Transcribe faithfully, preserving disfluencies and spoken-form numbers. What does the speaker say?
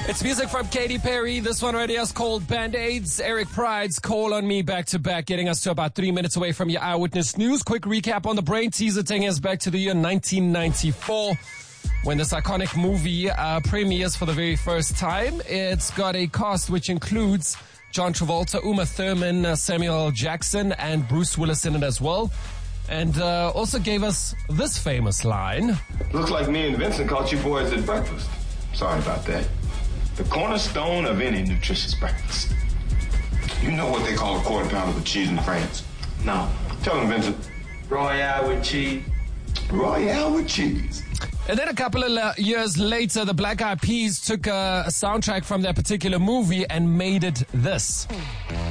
It's music from Katy Perry. This one already is called Band-Aids. Eric Pride's Call on Me back to back, getting us to about three minutes away from your Eyewitness News. Quick recap on the brain teaser, taking us back to the year nineteen ninety-four. When this iconic movie uh, premieres for the very first time. It's got a cast which includes John Travolta, Uma Thurman, uh, Samuel L. Jackson, and Bruce Willis in it as well. And uh, also gave us this famous line. Looks like me and Vincent caught you boys at breakfast. Sorry about that. The cornerstone of any nutritious breakfast. You know what they call a quarter pounder with cheese in France? No. Tell him, Vincent. Royale with cheese. Royale with cheese. And then a couple of uh, years later, the Black Eyed Peas took a, a soundtrack from that particular movie and made it this.